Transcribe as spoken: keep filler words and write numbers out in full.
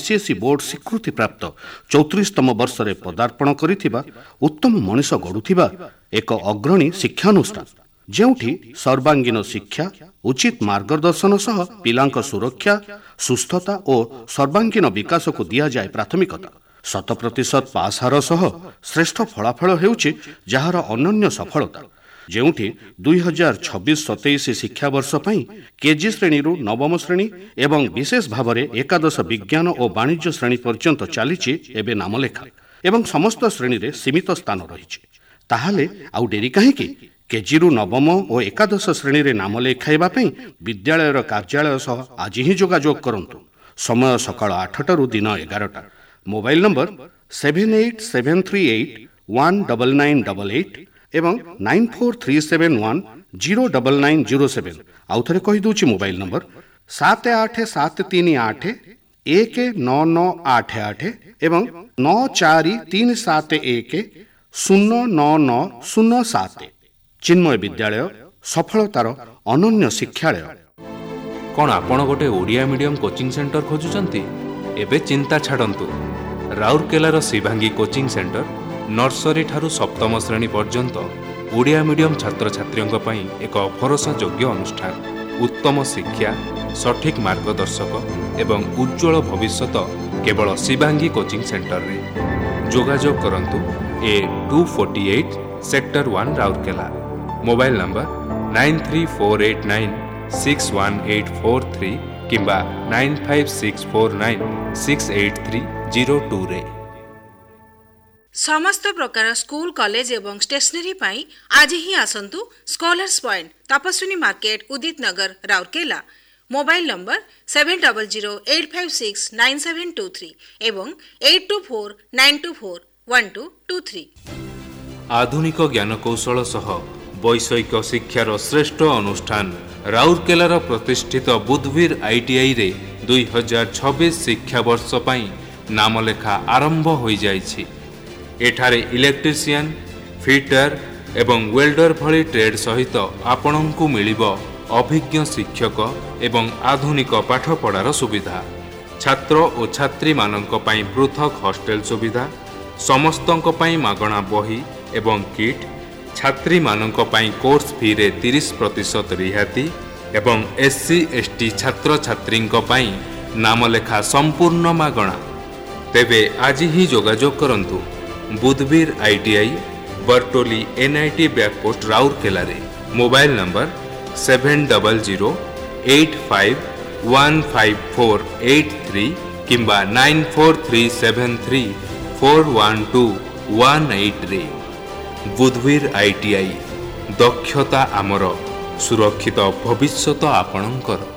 ICSE board स्वीकृति प्राप्त चौतीसतम वर्ष में पदार्पण करिथिबा उत्तम मनीष गढ़ुथिबा एक अग्रणी शिक्षानुष्ठान जेउठी सर्वांगीन शिक्षा उचित मार्गदर्शन सह पिलांक सुरक्षा सुस्थता और सर्वांगीन विकास को दिया जाए प्राथमिकता। शत प्रतिशत पास हार सह श्रेष्ठ फलाफल हेउछि जहार अनन्य सफलता जेउठी दुई हजार छब्बीस सतैश शिक्षा वर्ष पई केजी श्रेणी रु नवम श्रेणी एवं विशेष भाव में एकादश विज्ञान और वाणिज्य श्रेणी पर्यंत चलीछि एबे नामलेखा एवं समस्त श्रेणी रे सीमित स्थान रहिछि। ताहाले आउ डेरी काहेकि केजी रु नवम और एकादश श्रेणी रे नाम लेखाइबा पई विद्यालयर कार्यालय सह आज ही जोगाजोग करंतु। समय सकाळ आठटा दिन एगारटा। Mobile number seven eight seven three eight one double nine double eight एवं nine four three seven one zero double nine zero seven. आउ थरे कहि दूची मोबाइल नंबर सात आठ सात तीन आठ एक नौ नौ आठ आठ एवं नौ चार तीन सात एक शून्य नौ नौ शून्य सात। चिन्मय विद्यालय सफलतार अनन्य शिक्षालय। कौन आपण गोटे ओडिया मीडियम कोचिंग सेंटर खोजुचंती? एबे चिंता छाड़ंतु। राउरकेलार शिवांगी कोचिंग सेंटर नर्सरी ठारू सप्तम श्रेणी पर्यंत ओडिया मीडियम छात्र छात्रियों पई एक भरोसा योग्य अनुष्ठान। उत्तम शिक्षा सठिक मार्गदर्शक एवं उज्जवल भविष्यत केवल शिवांगी कोचिंग सेंटर रे। जोगाजोग करंतु ए to forty eight sector one Rourkela. Mobile number nine three four eight nine six one eight four three किंबा nine five six four nine six eight three zero to रे। समस्त प्रकार स्कूल कॉलेज एवं stationery पाई आज ही आसंतु scholars point तपस्विनी market उदित नगर Rourkela. Mobile number seven double zero eight five six nine seven two three एवं eight to four nine to four one two to three. आधुनिक ज्ञानकौशल सह वैषयिक शिक्षार श्रेष्ठ अनुष्ठान राउरकेलार प्रतिष्ठित बुधवीर आईटीआई रे दुई हजार छब्बीस शिक्षा वर्ष पई नामलेखा आरंभ हो जाइछि। एठारे इलेक्ट्रीशियन फिटर एवं वेल्डर भली ट्रेड सहित आपणंकु मिलिबो अभिज्ञ शिक्षक एवं आधुनिक पाठपढ़ार सुविधा। छात्र और छात्री मानक पई पृथक हॉस्टेल सुविधा। समस्तंक पई मागणा बही एवं किट। छात्री मानक पई कोर्स फी रे तीस प्रतिशत रिहाती एवं एससी एसटी छात्र छात्री पई नामलेखा संपूर्ण मागणा। तेबे आज ही जोगाजोग करंतु बुधवीर आईटीआई बर्टोली एनआईटी बैकपोस्ट राउरकेला रे। Mobile number seven double zero eight five one five four eight three किंबा nine four three seven three four one two one eight रे। बुधवीर आईटीआई दक्षता आमर सुरक्षित भविष्यत आपणकर।